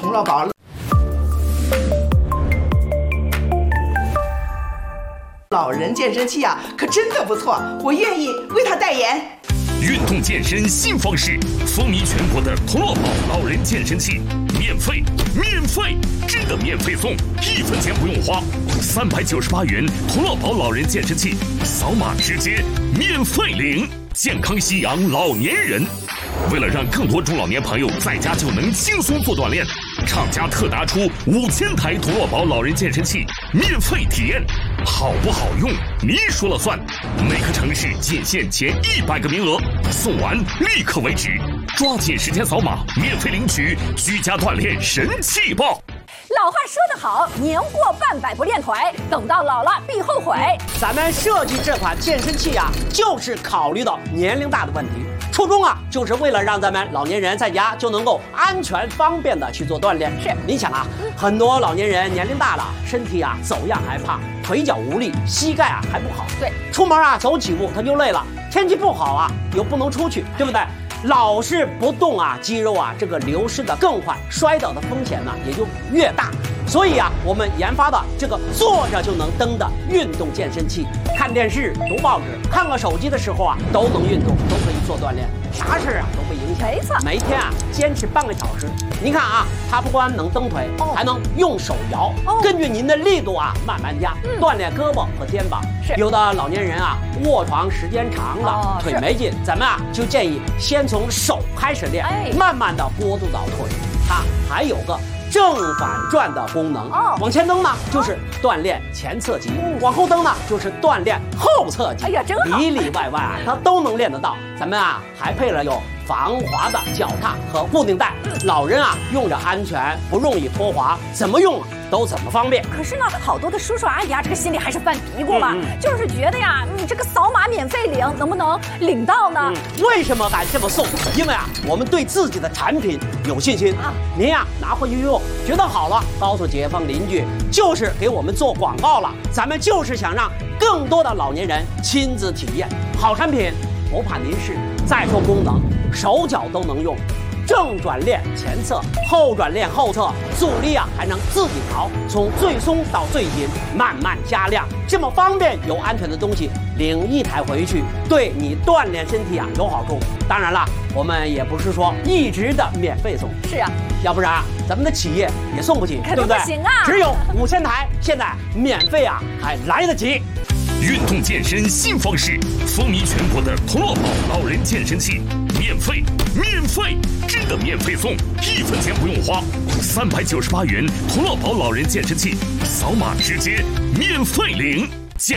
同乐宝老人健身器啊，可真的不错，我愿意为他代言。 运动健身新方式，风靡全国的同乐宝老人健身器，免费，真的免费送，1分钱不用花，398元同乐宝老人健身器，扫码直接免费领，健康夕阳老年人。为了让更多中老年朋友在家就能轻松做锻炼，厂家特拿出5000台同乐宝老人健身器免费体验，好不好用你说了算。每个城市仅限前100个名额，送完立刻为止，抓紧时间扫码免费领取居家锻炼神器包。 老话说得好，年过半百不练腿，等到老了必后悔。 咱们设计这款健身器啊，就是考虑到年龄大的问题，初衷啊，就是为了让咱们老年人在家就能够安全方便的去做锻炼。 是， 你想啊，很多老年人年龄大了，身体啊走样还胖，腿脚无力，膝盖啊还不好。 对， 出门啊走几步他就累了，天气不好啊又不能出去，对不对？老是不动啊，肌肉啊这个流失的更快，摔倒的风险呢也就越大。所以啊，我们研发的这个坐着就能蹬的运动健身器，看电视、读报纸、看个手机的时候啊，都能运动，都可以做锻炼，啥事啊都不影响。 没错， 每天啊坚持半个小时。您看啊，它不光能蹬腿，还能用手摇，根据您的力度啊慢慢加，锻炼胳膊和肩膀。有的老年人啊卧床时间长了，腿没劲，咱们啊就建议先从手开始练，慢慢的过渡到腿。它还有个正反转的功能，往前蹬呢就是锻炼前侧肌，往后蹬呢就是锻炼后侧肌。 哎呀，真好， 里里外外啊它都能练得到。咱们啊还配了有防滑的脚踏和固定带，老人啊用着安全，不容易脱滑，怎么用都怎么方便。 可是呢，好多的叔叔阿姨啊，这个心里还是犯嘀咕嘛，就是觉得呀，你这个扫码免费领，能不能领到呢？ 为什么敢这么送？因为啊，我们对自己的产品有信心啊。您呀拿回去用，觉得好了，告诉街坊邻居，就是给我们做广告了。咱们就是想让更多的老年人亲自体验好产品，不怕您试。再说功能，手脚都能用。正转练前侧，后转练后侧，阻力啊还能自己调，从最松到最紧，慢慢加量，这么方便又安全的东西，领1台回去，对你锻炼身体啊有好处。当然了，我们也不是说一直的免费送， 是啊， 要不然咱们的企业也送不起，对不对？ 不行啊， 只有5000台，现在免费啊还来得及。 运动健身新方式，风靡全国的同乐宝老人健身器，免费，真的免费送，1分钱不用花，398元同乐宝老人健身器，扫码直接免费领，健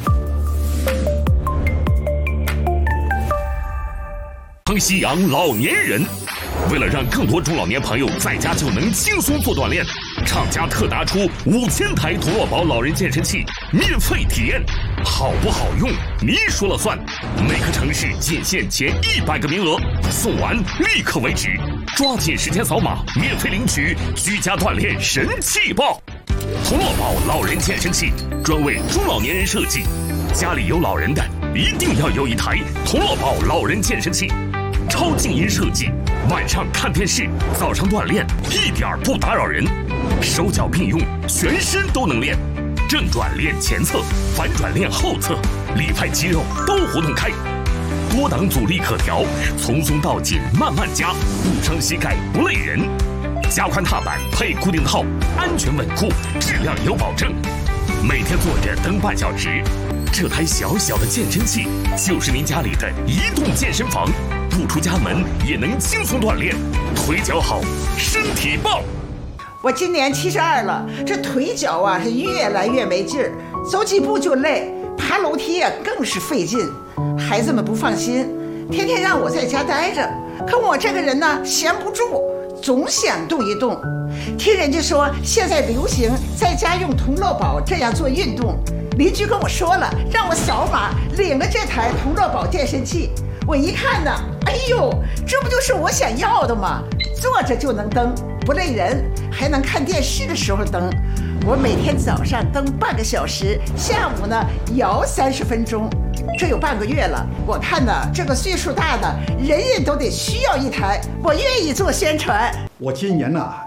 康夕阳老年人。为了让更多中老年朋友在家就能轻松做锻炼，厂家特拿出5000台同乐宝老人健身器免费体验，好不好用你说了算。每个城市仅限前100个名额，送完立刻为止，抓紧时间扫码免费领取居家锻炼神器包。同乐宝老人健身器专为中老年人设计，家里有老人的一定要有一台同乐宝老人健身器，超静音设计，晚上看电视，早上锻炼一点不打扰人，手脚并用，全身都能练，正转练前侧，反转练后侧，里派肌肉都活动开，多档阻力可调，从松到紧慢慢加，不伤膝盖不累人，加宽踏板配固定套，安全稳固，质量有保证。每天坐着蹬半小时，这台小小的健身器就是您家里的移动健身房，不出家门也能轻松锻炼，腿脚好，身体棒。 我今年72了，这腿脚啊是越来越没劲儿，走几步就累，爬楼梯啊更是费劲。孩子们不放心，天天让我在家待着，可我这个人呢闲不住，总想动一动。听人家说现在流行在家用同乐宝这样做运动，邻居跟我说了，让我扫码领了这台同乐宝健身器。我一看呢，哎呦，这不就是我想要的吗？坐着就能蹬，不累人，还能看电视的时候蹬。我每天早上蹬半个小时，下午呢摇30分钟，这有半个月了。我看呢，这个岁数大的人人都得需要一台，我愿意做宣传。 我今年呢